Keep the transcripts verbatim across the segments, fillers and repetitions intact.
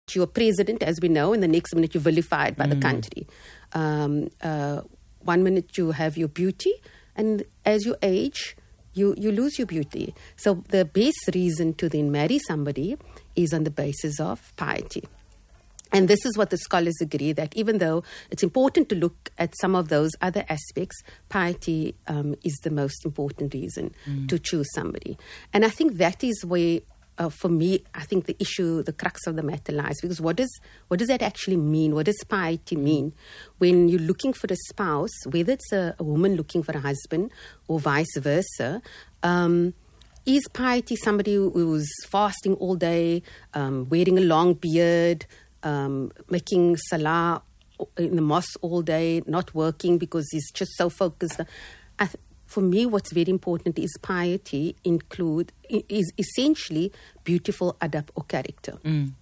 minute you're president, as we know, and the next minute you're vilified by mm. the country. Um, uh, one minute you have your beauty, and as you age, you, you lose your beauty. So the best reason to then marry somebody is on the basis of piety. And this is what the scholars agree, that even though it's important to look at some of those other aspects, piety um, is the most important reason mm. to choose somebody. And I think that is where, uh, for me, I think the issue, the crux of the matter lies. Because what does, what does that actually mean? What does piety mean? When you're looking for a spouse, whether it's a, a woman looking for a husband or vice versa, um, is piety somebody who's fasting all day, um, wearing a long beard, Um, making salah in the mosque all day, not working because he's just so focused? I th- for me, what's very important is piety include is essentially beautiful adab or character. Mm.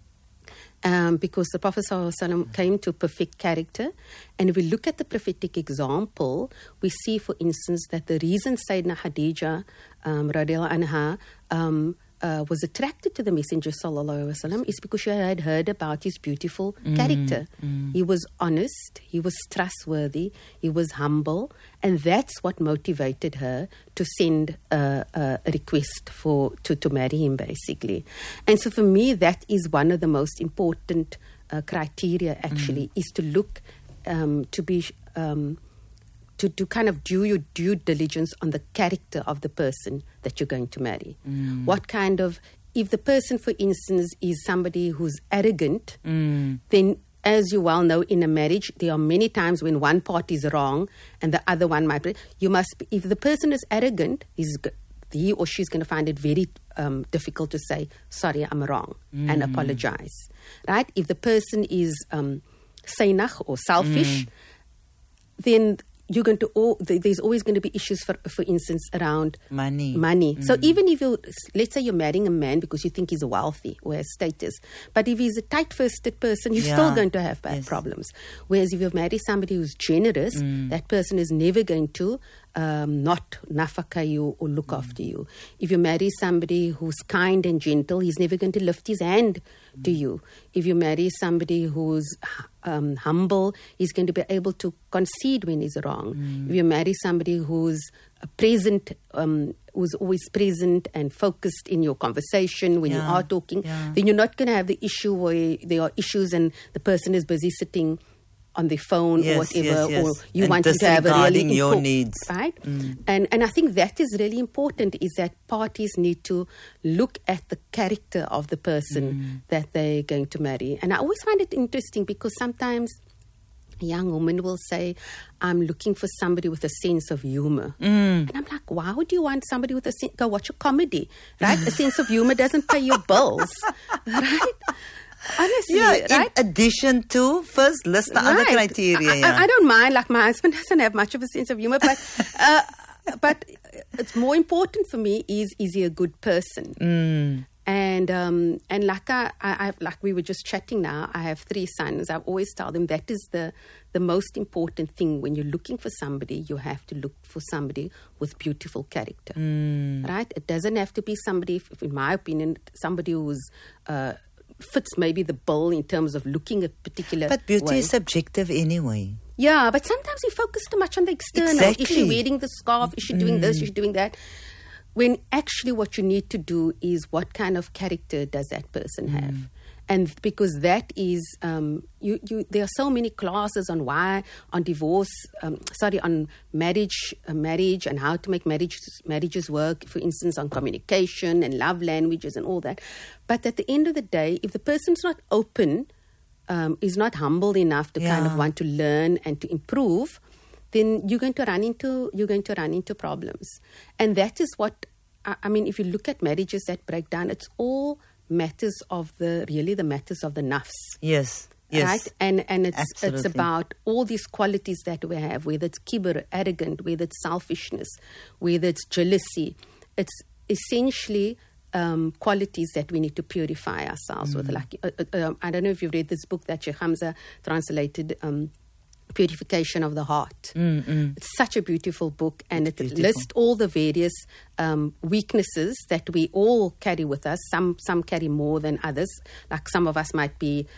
Um, because the Prophet ﷺ came to perfect character. And if we look at the prophetic example, we see, for instance, that the reason Sayyidina Khadija um, radiallahu anha um, Uh, was attracted to the Messenger sallallahu alaihi wasallam is because she had heard about his beautiful mm, character. Mm. He was honest, he was trustworthy, he was humble, and that's what motivated her to send a, a request for to, to marry him, basically. And so for me, that is one of the most important uh, criteria, actually, mm. is to look um, to be... Um, To, to kind of do your due diligence on the character of the person that you're going to marry. Mm. What kind of, if the person, for instance, is somebody who's arrogant, mm. then as you well know, in a marriage, there are many times when one party is wrong and the other one might be, you must, be, if the person is arrogant, he's, he or she's going to find it very um, difficult to say, sorry, I'm wrong, mm. and apologize. Right? If the person is um, sainach or selfish, mm. then you're going to, oh, there's always going to be issues, for for instance, around money. Money. Mm. So even if you, let's say you're marrying a man because you think he's wealthy or has status, but if he's a tight-fisted person, you're yeah. still going to have bad yes. problems. Whereas if you marry somebody who's generous, mm. that person is never going to um, not nafaka you or look mm. after you. If you marry somebody who's kind and gentle, he's never going to lift his hand mm. to you. If you marry somebody who's um, humble, he's going to be able to concede when he's wrong. Mm. If you marry somebody who's present, um, who's always present and focused in your conversation when yeah. you are talking, yeah. then you're not going to have the issue where there are issues and the person is busy sitting on the phone yes, or whatever, yes, yes. or you and want to have a really your impo- needs, right? Mm. And and I think that is really important. Is that parties need to look at the character of the person mm. that they're going to marry. And I always find it interesting because sometimes a young woman will say, I'm looking for somebody with a sense of humor. Mm. And I'm like, why would you want somebody with a sense? Go watch a comedy, right? A sense of humor doesn't pay your bills, right? Honestly, yeah, right? In addition to, first list the right. other criteria. I, yeah. I, I don't mind, like my husband doesn't have much of a sense of humor, but uh, but it's more important for me is, is he a good person? Mm. And um, and like I, I, like we were just chatting now, I have three sons. I always tell them that is the the most important thing when you're looking for somebody. You have to look for somebody with beautiful character, mm. right? It doesn't have to be somebody, in my opinion, somebody who's uh, fits maybe the bill in terms of looking a particular But beauty way. is subjective anyway. Yeah, but sometimes we focus too much on the external. Exactly. Is she wearing the scarf? Is she doing mm. this? Is she doing that? When actually what you need to do is what kind of character does that person mm. have? And because that is, um, you, you, there are so many classes on why, on divorce, um, sorry, on marriage, uh, marriage and how to make marriages, marriages work, for instance, on communication and love languages and all that. But at the end of the day, if the person's not open, um, is not humble enough to yeah. kind of want to learn and to improve, then you're going to run into, you're going to run into problems. And that is what, I, I mean, if you look at marriages that break down, it's all matters of the really the matters of the nafs. Yes, yes, right, and and it's Absolutely. it's about all these qualities that we have, whether it's kibr, arrogant, whether it's selfishness, whether it's jealousy. It's essentially um, qualities that we need to purify ourselves mm. with. Like uh, uh, I don't know if you've read this book that Sheikh Hamza translated. Um, Purification of the Heart. Mm-mm. It's such a beautiful book, and it's it beautiful. lists all the various um, weaknesses that we all carry with us. Some some carry more than others. Like some of us might be